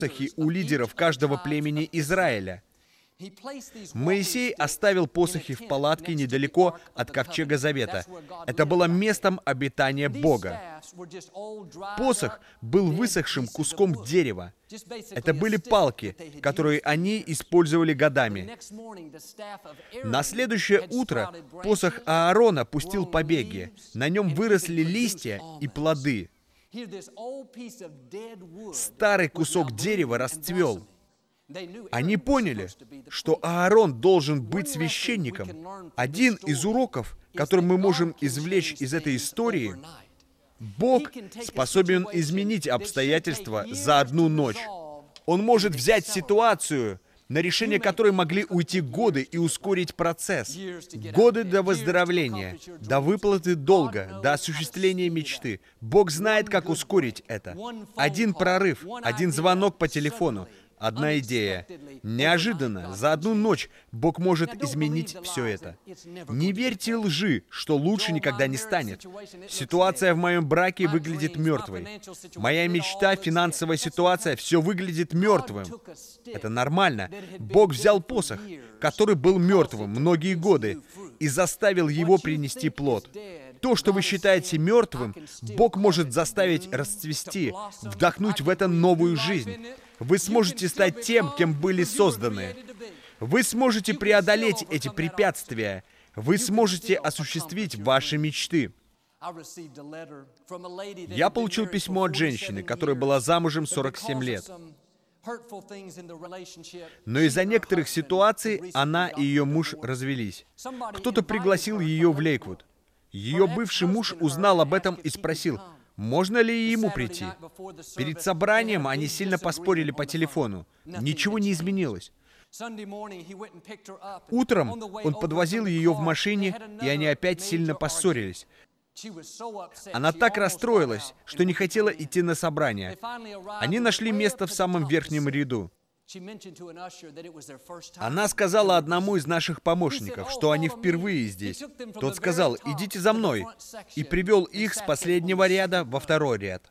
посохи у лидеров каждого племени Израиля. Моисей оставил посохи в палатке недалеко от Ковчега Завета. Это было местом обитания Бога. Посох был высохшим куском дерева. Это были палки, которые они использовали годами. На следующее утро посох Аарона пустил побеги. На нем выросли листья и плоды. Старый кусок дерева расцвел. Они поняли, что Аарон должен быть священником. Один из уроков, который мы можем извлечь из этой истории, Бог способен изменить обстоятельства за одну ночь. Он может взять ситуацию, на решение которой могли уйти годы, и ускорить процесс. Годы до выздоровления, до выплаты долга, до осуществления мечты. Бог знает, как ускорить это. Один прорыв, один звонок по телефону, одна идея. Неожиданно, за одну ночь, Бог может изменить все это. Не верьте лжи, что лучше никогда не станет. Ситуация в моем браке выглядит мертвой. Моя мечта, финансовая ситуация, все выглядит мертвым. Это нормально. Бог взял посох, который был мертвым многие годы, и заставил его принести плод. То, что вы считаете мертвым, Бог может заставить расцвести, вдохнуть в это новую жизнь. Вы сможете стать тем, кем были созданы. Вы сможете преодолеть эти препятствия. Вы сможете осуществить ваши мечты. Я получил письмо от женщины, которая была замужем 47 лет. Но из-за некоторых ситуаций она и ее муж развелись. Кто-то пригласил ее в Лейквуд. Ее бывший муж узнал об этом и спросил, можно ли ему прийти. Перед собранием они сильно поспорили по телефону. Ничего не изменилось. Утром он подвозил ее в машине, и они опять сильно поссорились. Она так расстроилась, что не хотела идти на собрание. Они нашли место в самом верхнем ряду. Она сказала одному из наших помощников, что они впервые здесь. Тот сказал, идите за мной, и привел их с последнего ряда во второй ряд.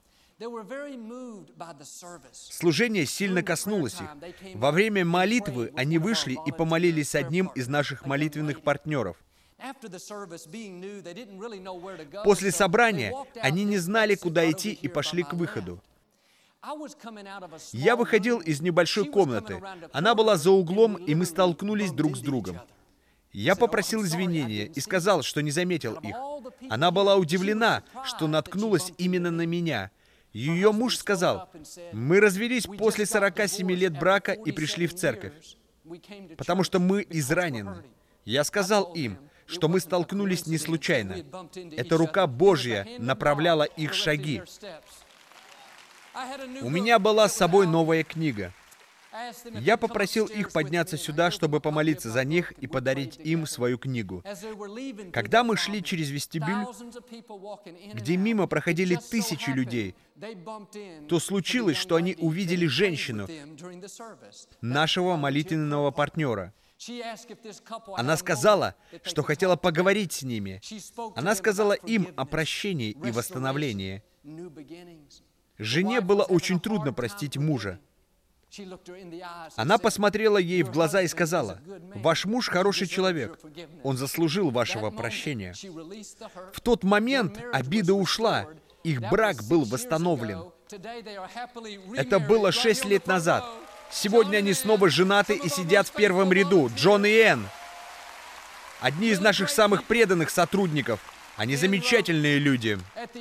Служение сильно коснулось их. Во время молитвы они вышли и помолились с одним из наших молитвенных партнеров. После собрания они не знали, куда идти, и пошли к выходу. Я выходил из небольшой комнаты. Она была за углом, и мы столкнулись друг с другом. Я попросил извинения и сказал, что не заметил их. Она была удивлена, что наткнулась именно на меня. Ее муж сказал, мы развелись после 47 лет брака и пришли в церковь, потому что мы изранены. Я сказал им, что мы столкнулись не случайно. Эта рука Божья направляла их шаги. У меня была с собой новая книга. Я попросил их подняться сюда, чтобы помолиться за них и подарить им свою книгу. Когда мы шли через вестибюль, где мимо проходили тысячи людей, то случилось, что они увидели женщину, нашего молитвенного партнера. Она сказала, что хотела поговорить с ними. Она сказала им о прощении и восстановлении. Жене было очень трудно простить мужа. Она посмотрела ей в глаза и сказала, «Ваш муж хороший человек. Он заслужил вашего прощения». В тот момент обида ушла. Их брак был восстановлен. Это было 6 лет назад. Сегодня они снова женаты и сидят в первом ряду. Джон и Энн. Одни из наших самых преданных сотрудников. Они замечательные люди.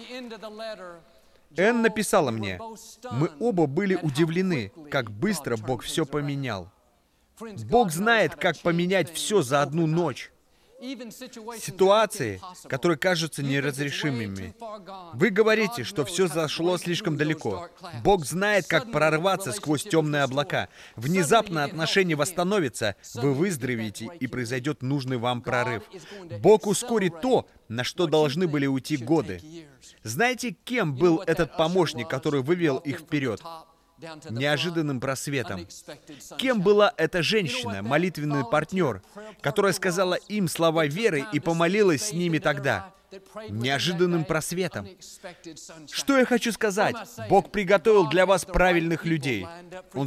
Энн написала мне, мы оба были удивлены, как быстро Бог все поменял. Бог знает, как поменять все за одну ночь. Ситуации, которые кажутся неразрешимыми. Вы говорите, что все зашло слишком далеко. Бог знает, как прорваться сквозь темные облака. Внезапно отношения восстановятся, вы выздоровеете, и произойдет нужный вам прорыв. Бог ускорит то, на что должны были уйти годы. Знаете, кем был этот помощник, который вывел их вперед? Неожиданным просветом. Кем была эта женщина, молитвенный партнер, которая сказала им слова веры и помолилась с ними тогда? Неожиданным просветом. Что я хочу сказать? Бог приготовил для вас правильных людей. Он